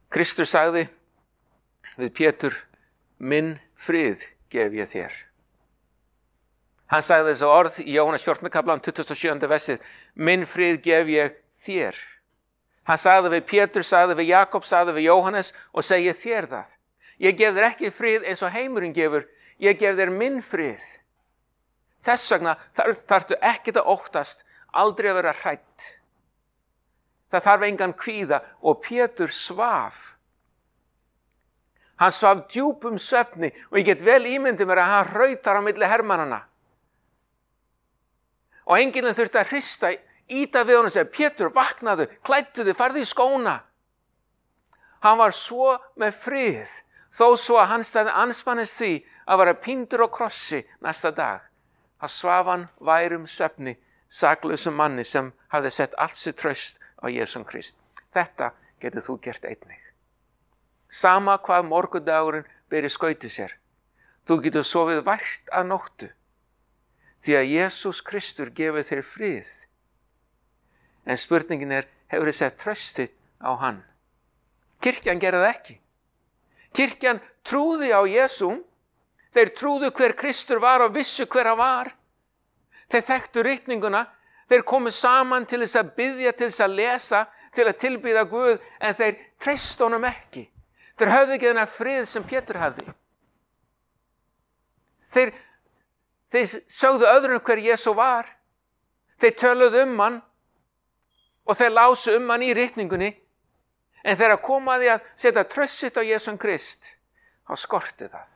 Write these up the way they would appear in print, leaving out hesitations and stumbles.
Kristur sagði við Pétur, minn frið gef ég þér. Hann sagði þessu orð í Jóhannes 14. kaflan 27. versið, minn frið gef ég þér. Hann sagði við Pétur, sagði við Jakob, sagði við Jóhannes og segi þér það. Ég gef þér ekki frið eins og heimurinn gefur, ég gef þér minn frið. Þess vegna þarftu ekkert að óttast, aldrei að vera hrædd. Það þarf engan kvíða og Pétur svaf. Hann svaf djúpum svefni og ég get vel ímyndið mér að hann hrautar á milli hermannanna. Og engillinn þurfti að hrista, ýta við honum og segja, Pétur, vaknaðu, klæddu þig, farðu í skóna. Hann var svo með frið, þó svo að hann stæði andspænis því að vera píndur á krossi næsta dag. Hann svaf hann værum svefni, saklausum manni sem hafði sett allt sitt traust á Jesum Krist. Þetta getur þú gert einnig. Sama hvað morgundagurinn beri skauti sér. Þú getur sofið vært að nóttu. Því að Jesús Kristur gefur þér frið. En spurningin hefur þið sett traustið á hann? Kirkjan gerði það ekki. Kirkjan trúði á Jesum. Þeir trúðu hver Kristur var og vissu hver hann var. Þeir þekktu ritninguna. Þeir komu saman til þess að biðja, til þess að lesa, til að tilbýða Guð, en þeir treystu honum ekki. Þeir höfðu ekki þennan frið sem Pétur hafði. Þeir sögðu öðrum hver Jesú var. Þeir töluðu hann og þeir lásu hann í ritningunni. En þegar komaði að setja traust sitt á Jesum Krist, þá skorti það.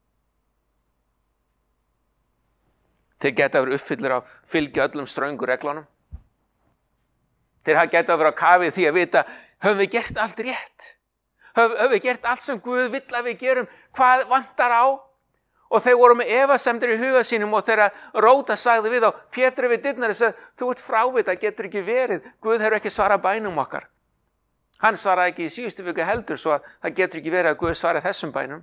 Þeir geta verið uppfyllir að fylgja öllum ströngu reglunum. Þeir geta verið að kafi því að vita, höfum við gert allt rétt? Höfum við gert allt sem Guð vill að við gerum? Hvað vantar á? Og þeir voru með efasemdir í huga sínum og þegar Róta sagði við á Pétur við dyrnar þess að þú ert frávita, getur ekki verið. Guð hefur ekki svarað bænum okkar. Hann svaraði ekki í síðustu viku heldur, svo að það getur ekki verið að Guð svaraði þessum bænum.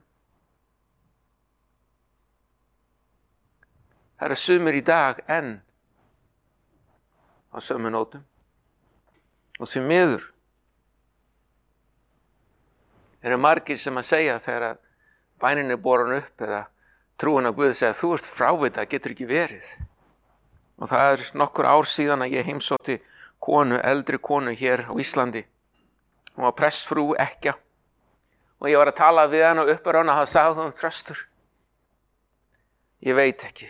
Það eru sumir í dag enn á sömu nótum. Og því miður eru margir sem að segja þegar að bænin borin upp eða trúin að Guð segja þú ert frávita, getur ekki verið. Og það nokkur ár síðan að ég heimsótti konu, eldri konu hér á Íslandi. Hún var prestfrú ekkja. Og ég var að tala við hann og uppar hann og það sagði hún Þröstur. Ég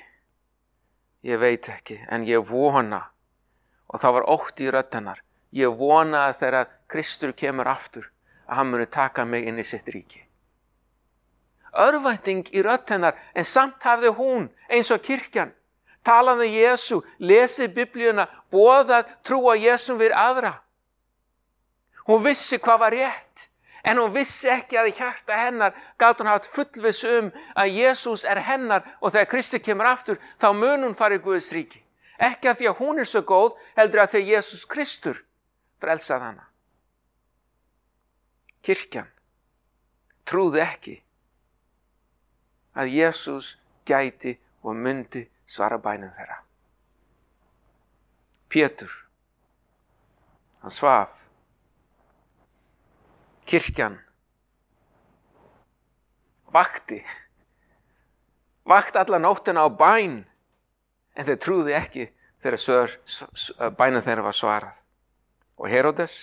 veit ekki, en ég vona, og það var ótti í rödd hennar, ég vona að þegar Kristur kemur aftur, að hann muni taka mig inn í sitt ríki. Örvænting í rödd hennar, en samt hafði hún, eins og kirkjan, talaði Jesú, lesið Biblíuna, boðað trúa Jesum við aðra. Hún vissi hvað var rétt, en hún vissi ekki að í hjarta hennar gat hún haft fullviss að Jesús hennar og þegar Kristur kemur aftur, þá mun hún fara í Guðs ríki. Ekki að því að hún svo góð, heldur að því að Jesús Kristur frelsaði hana. Kirkjan trúði ekki að Jesús gæti og myndi svara bænum þeirra. Pétur, hann svaf. Kirkjan vakti alla nóttina á bæn, en þeir trúði ekki þegar bænum þeirra var svarað. Og Heródes,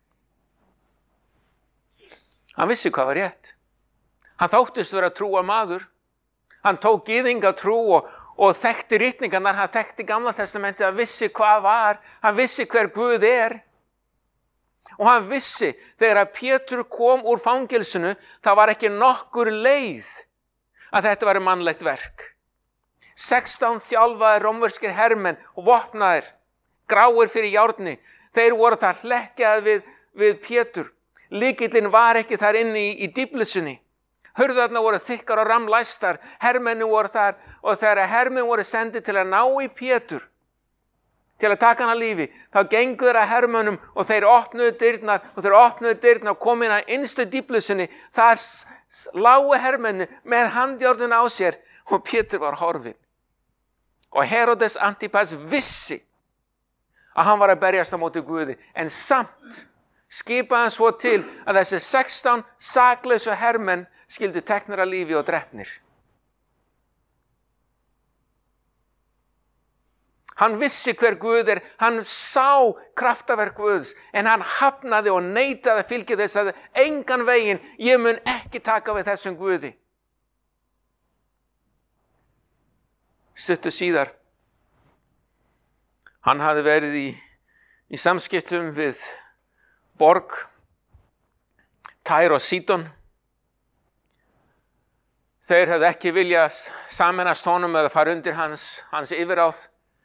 hann vissi hvað var rétt. Hann þóttist vera trúa maður. Hann tók gyðinga trú og þekkti ritningarnar, hann þekkti Gamla testamentið, hann vissi hvað var, hann vissi hver Guð Og hann vissi, þegar að Pétur kom úr fangelsinu, það var ekki nokkur leið að þetta væri mannlegt verk. 16 þjálfaðir rómverskir hermenn og vopnaðir, gráir fyrir járni, þeir voru þar hlekkjaðir við Pétur. Lykillinn var ekki þar inni í dýflissunni. Hurðarnar voru þykkar og ramlæstar, hermenni voru þar og þegar hermenn voru sendið til að ná í Pétur, til að taka hann að lífi, þá gengu þeir að hermönnum og þeir opnuðu dyrnar og kom inn að innstu dýflissunni. Þar lágu hermenni með handjárnin á sér og Pétur var horfinn. Og Heródes Antipas vissi að hann var að berjast á móti Guði, en samt skipaði hann svo til að þessi 16 saklausu hermenn skyldu teknir af lífi og drepnir. Hann vissi hver Guð hann sá kraftaverk Guðs, en hann hafnaði og neitaði að fylgja þess að engan veginn, ég mun ekki taka við þessum Guði. Stuttu síðar, hann hafði verið í samskiptum við borg, Tær og Sídon. Þeir hefðu ekki viljað sameinast honum eða fara undir hans yfirráð.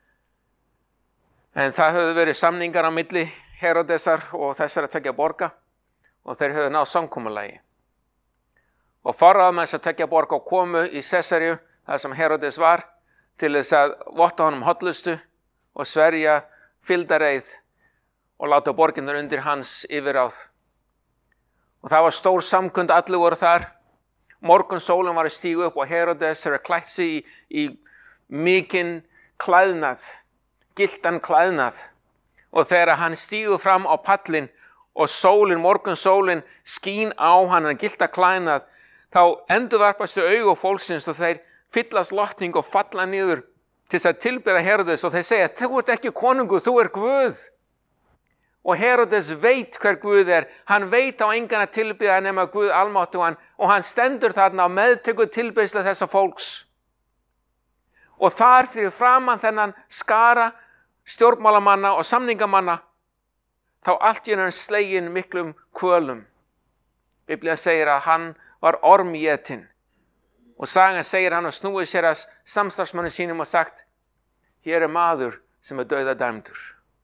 En það höfðu verið samningar á milli Heródesar og þessara tveggja borga og þeir höfðu náð samkomulagi. Og forráðamenn þessara tveggja borga komu í Sesaríu, þar sem Heródes var, til þess að votta honum hollustu og sverja fylgdareið og láta borginnar undir hans yfirráð. Og það var stór samkund, allir voru þar. Morgunsólin var að stíga upp og Heródes hefur klætt sig í mikinn klæðnað, giltan klæðnað. Og þegar hann stígur fram á pallin og morgunsólin skín á hann gilta klæðnað, þá endurvarpast augu fólksins og þeir fyllast lotning og falla niður til þess að tilbera Heródes og þeir segja, þú ert ekki konungur, þú er Guð. Og Heródes veit hver Guð hann veit á engan að tilbera nema Guð almáttugan og hann stendur þarna og meðtekur tilbeiðslu þessa fólks. Og þar fyrir framan þennan skara stjórnmálamanna og samningamanna, þá allt í einu sleginn miklum kvölum. Biblía segir að hann var ormjetinn. Og sagan segir hann og snúið sér að samstarfsmanni sínum og sagt, hér er maður sem er dauðadæmdur.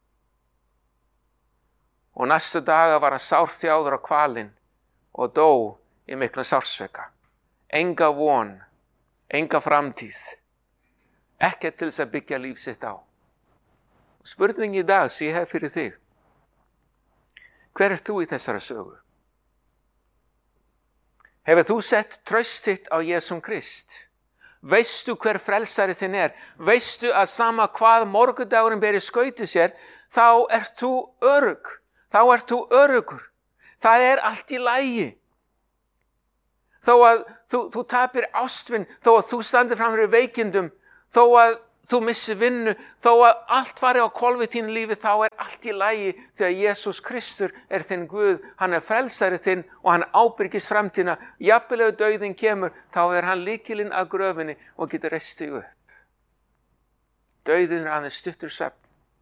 Og næstu daga var hann sárþjáður á kvalinn og dó í miklum sársauka. Enga von, enga framtíð, ekkert til þess að byggja líf sitt á. Spurning í dag sem ég hef fyrir þig. Hver ert þú í þessari sögu? Hefur þú sett traust þitt á Jesúm Krist? Veistu hver frelsari þinn er? Veistu að sama hvað morgundagurinn ber í skauti sér, þá ert þú örugg. Þá ert þú öruggur. Það er allt í lagi. Þó að þú tapir ástvinn, þó að þú standir fram fyrir veikindum, þó að þú missir vinnu, þó að allt fari á hvolf í þínu lífi, þá er allt í lagi þegar Jesús Kristur er þinn Guð. Hann er frelsari þinn og hann ábyrgist framtíðina. Jafnvel ef dauðinn kemur, þá er hann lykilinn að gröfinni og getur reist þig upp. Dauðinn er aðeins stuttur svefn.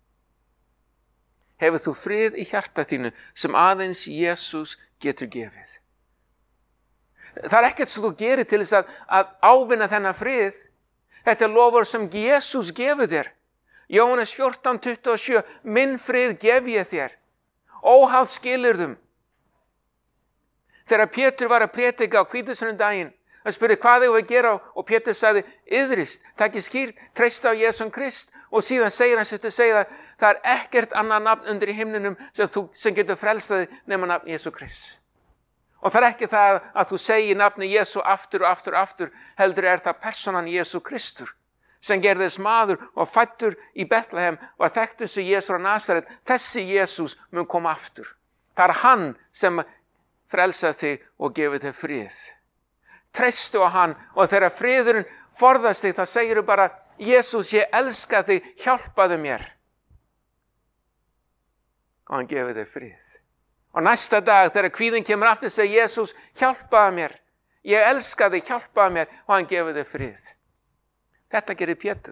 Hefur þú frið í hjarta þínu sem aðeins Jesús getur gefið. Það er ekkert sem þú gerir til þess að ávinna þennan frið. Þetta er lofur sem Jesús gefur þér. Jóhannes 14:27, minn frið gef ég þér, óháð skilyrðum. Þegar Pétur var að prédika á hvítasunnudag, hann spurði hvað eigum við að gera og Pétur sagði, iðrist, takið skýrt, treysta á Jesúm Krist og síðan segir hann það er ekkert annað nafn undir í himninum sem getur frelsaði nema nafn Jesú Krist. Og það er ekki það að þú segir nafni Jesú aftur og aftur og aftur, heldur er það personan Jesú Kristur sem gerðist maður og fæddur í Betlehem og þekktur sem Jesú á Nasaret. Þessi Jesús mun koma aftur. Það er hann sem frelsar þig og gefur þig frið. Treystu á hann og þegar friðurinn forðast þig, þá segir þú bara, Jesús, ég elska þig, hjálpaðu mér. Og hann gefur þig frið. Og næsta dag þegar kvíðinn kemur aftur, segir Jesús, hjálpaðu mér. Ég elska þig, hjálpaðu mér. Og hann gefur þig frið. Þetta gerir Pétur.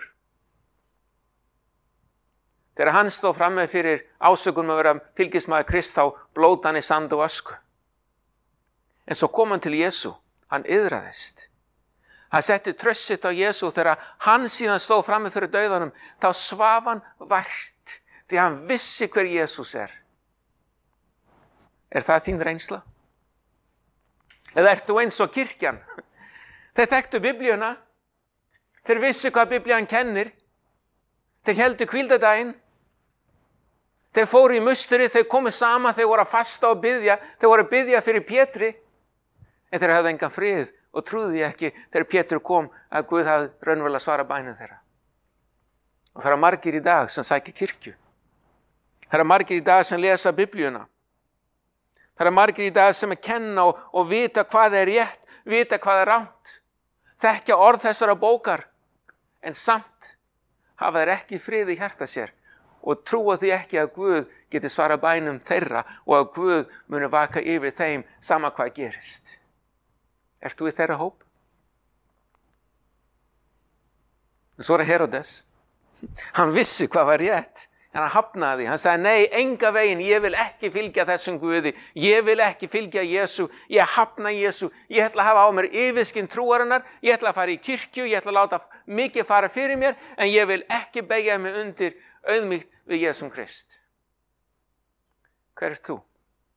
Þegar hann stóð framme fyrir ásökunum að vera fylgismaður Krist, þá blóta hann í sand og ösku. En svo kom hann til Jesú. Hann iðraðist. Hann setti traust sitt á Jesú. Þegar hann síðan stóð framme fyrir dauðanum, þá svaf hann vært. Því hann vissi hver Jesús er. Er það þín reynsla? Eða ert þú eins og kirkjan? Þeir þekktu Biblíuna. Þeir vissi hvað Biblían kennir. Þeir heldu hvíldardaginn. Þeir fóru í musteri, þeir komu saman, þeir voru að fasta og biðja. Þeir voru að biðja fyrir Pétri. En þeir hafði engan frið og trúði ekki þegar Pétur kom að Guð hafði raunverulega svarað bænum þeirra. Og það eru margir í dag sem sækja kirkju. Það eru margir í dag sem lesa Biblíuna. Það margir í dag sem kenna og vita hvað er rétt, vita hvað er rangt. Þekkja orð þessara bókar, en samt hafa þeir ekki frið í hjarta sér og trúa því ekki að Guð geti svara bænum þeirra og að Guð muni vaka yfir þeim sama hvað gerist. Ert þú í þeirra hóp? Svo Herodes. Hann vissi hvað var rétt. En hann hafnaði því. Hann sagði, nei, enga veginn, ég vil ekki fylgja þessum Guði. Ég vil ekki fylgja Jesú. Ég hafna Jesú. Ég ætla að hafa á mér yfirskinn trúarinnar. Ég ætla að fara í kirkju. Ég ætla að láta mikið fara fyrir mér. En ég vil ekki beygja mig undir auðmýkt við Jesum Krist. Hver ert þú?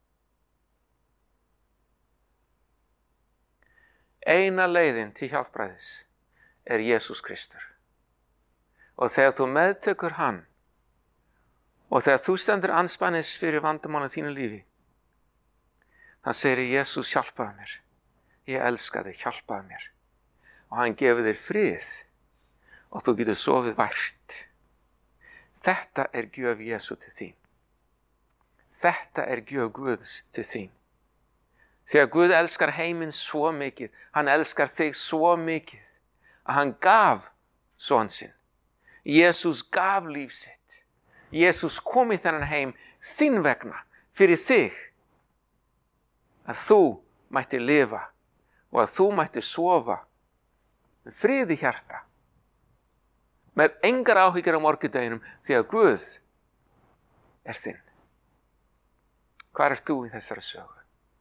Eina leiðin til hjálpræðis er Jesús Kristur. Og þegar þú meðtökur hann, og þegar þú stendur andspænis fyrir vandamála þínu lífi, þann segir Jesús, hjálpaðu mér. Ég elska þig, hjálpaðu mér. Og hann gefur þér frið og þú getur sofið vært. Þetta er gjöf Jesú til þín. Þetta er gjöf Guðs til þín. Þegar Guð elskar heiminn svo mikið, hann elskar þig svo mikið, að hann gaf son sinn. Jesús gaf líf sitt. Jesús kom í þennan heim þín vegna, fyrir þig, að þú mætti lifa og að þú mætti sofa með frið í hjarta, með engar áhyggjur á morgundeginum, því að Guð er þinn. Hvar ert þú í þessari sögu?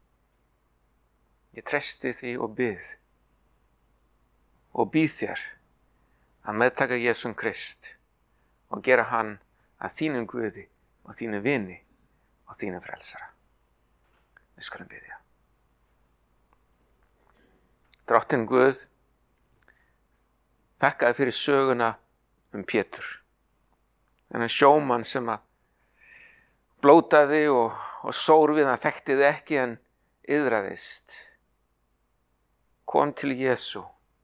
Ég treysti því og býð þér að meðtaka Jesum Krist og gera hann að þínum Guði og þínu vini og þínu frelsara. Við skulum biðja. Drottinn Guð, þakkaði fyrir söguna Pétur. Þennan sjómann sem að blótaði og sór við, hann þekkti þig ekki en iðraðist. Kom til Jesú.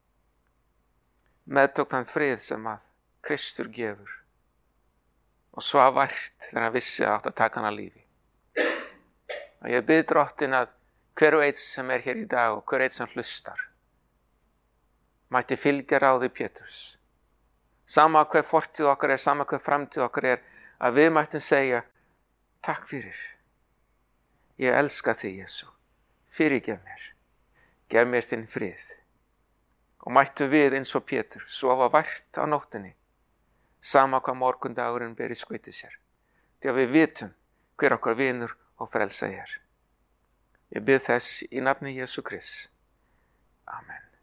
Meðtók þann frið sem að Kristur gefur og svaf vært þegar hann vissi að átt að taka hann að lífi. Og ég bið Drottinn að hver og einn sem er hér í dag og hver einn sem hlustar mætti fylgja ráði Péturs. Sama hver fortíð okkar er, sama hver framtíð okkar er, að við mættum segja, takk fyrir. Ég elska þig, Jesú. Fyrirgef mér. Gef mér þinn frið. Og mættu við eins og Pétur sofa vært á nóttinni, sama hvað morgundagurinn ber í skauti sér, því að við vitum hver okkar vinur og frelsa er. Ég bið þess í nafni Jesú Krist. Amen.